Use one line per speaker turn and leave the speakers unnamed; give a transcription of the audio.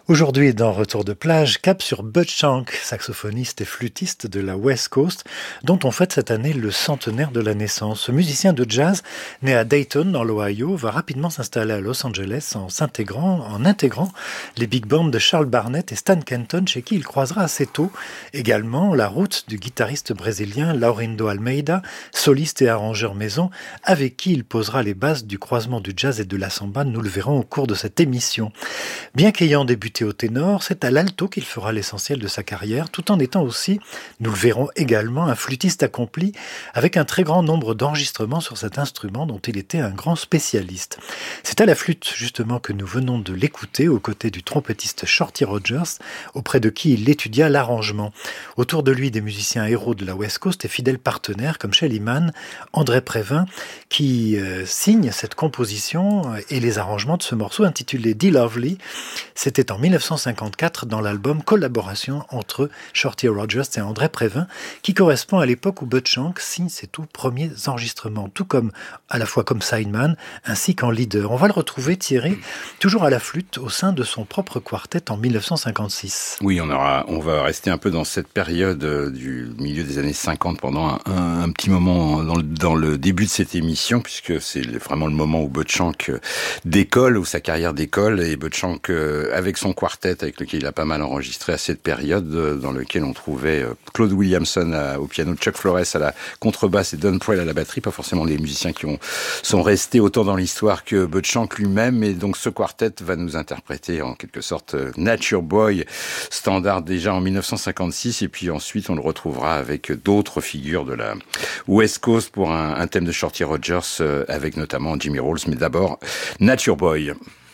Aujourd'hui, dans Retour de plage, cap sur Bud Shank, saxophoniste et flûtiste de la West Coast, dont on fête cette année le centenaire de la naissance. Ce musicien de jazz, né à Dayton, dans l'Ohio, va rapidement s'installer à Los Angeles en intégrant les big bands de Charles Barnet et Stan Kenton, chez qui il croisera assez tôt également la route du guitariste brésilien Laurindo Almeida, soliste et arrangeur maison, avec qui il posera les bases du croisement du jazz et de la samba. Nous le verrons au cours de cette émission. Bien qu'ayant débuté au ténor, c'est à l'alto qu'il fera l'essentiel de sa carrière, tout en étant aussi, nous le verrons également, un flûtiste accompli avec un très grand nombre d'enregistrements sur cet instrument dont il était un grand spécialiste. C'est à la flûte justement que nous venons de l'écouter aux côtés du trompettiste Shorty Rogers, auprès de qui il étudia l'arrangement. Autour de lui, des musiciens héros de la West Coast et fidèles partenaires comme Shelly Manne, André Prévin, qui signent cette composition et les arrangements de ce morceau intitulé D Lovely. C'était en 1954 dans l'album Collaboration entre Shorty Rogers et André Prévin, qui correspond à l'époque où Bud Shank signe ses tout premiers enregistrements, tout comme à la fois comme sideman ainsi qu'en leader. On va le retrouver, Thierry, toujours à la flûte au sein de son propre quartet en 1956.
Oui, on va rester un peu dans cette période du milieu des années 50 pendant un petit moment dans le début de cette émission, puisque c'est vraiment le moment où Bud Shank décolle, où sa carrière décolle, et Bud Shank avec son quartet avec lequel il a pas mal enregistré à cette période, dans lequel on trouvait Claude Williamson au piano, Chuck Flores à la contrebasse et Don Prell à la batterie, pas forcément des musiciens qui sont restés autant dans l'histoire que Bud Shank lui-même, et donc ce quartet va nous interpréter en quelque sorte Nature Boy, standard déjà en 1956, et puis ensuite on le retrouvera avec d'autres figures de la West Coast pour un thème de Shorty Rogers avec notamment Jimmy Rolls, mais d'abord Nature Boy.